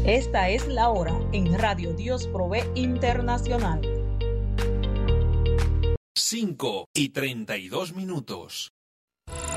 Esta es la hora en Radio Dios Provee Internacional. 5:32.